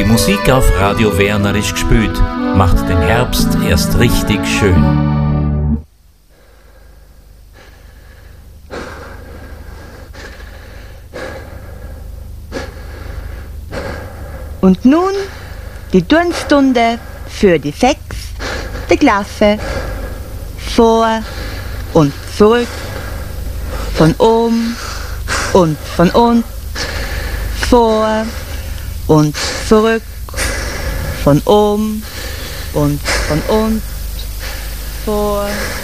Die Musik auf Radio Werner ist gespielt, macht den Herbst erst richtig schön. Und nun die Turnstunde für die 6. Klasse. Vor und zurück, von oben und von unten, vor und zurück, von oben und von unten, vor